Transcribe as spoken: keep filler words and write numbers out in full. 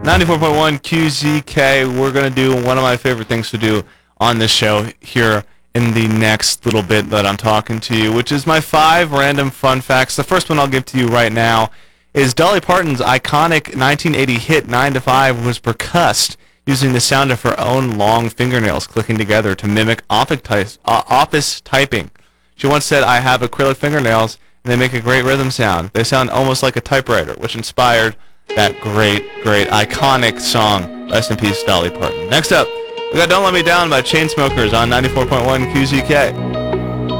ninety-four point one Q Z K. We're going to do one of my favorite things to do on this show here in the next little bit that I'm talking to you, which is my five random fun facts. The first one I'll give to you right now is Dolly Parton's iconic nineteen eighty hit nine to five was percussed using the sound of her own long fingernails clicking together to mimic office, uh, office typing. She once said, "I have acrylic fingernails, and they make a great rhythm sound. They sound almost like a typewriter," which inspired that great, great, iconic song. Rest in peace, Dolly Parton. Next up, we got Don't Let Me Down by Chainsmokers on ninety-four point one Q Z K.